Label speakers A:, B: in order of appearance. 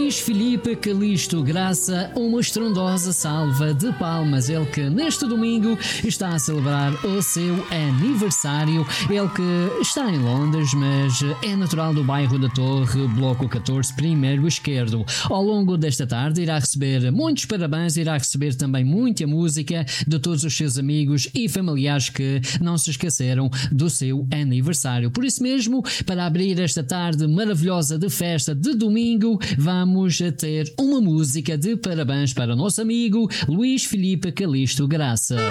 A: Luís Filipe Calixto Graça, uma estrondosa salva de palmas. Ele que neste domingo está a celebrar o seu aniversário. Ele que está em Londres, mas é natural do bairro da Torre, bloco 14, primeiro esquerdo. Ao longo desta tarde irá receber muitos parabéns, irá receber também muita música de todos os seus amigos e familiares que não se esqueceram do seu aniversário. Por isso mesmo, para abrir esta tarde maravilhosa de festa de domingo, vamos a ter uma música de parabéns para o nosso amigo Luís Filipe Calixto Graça.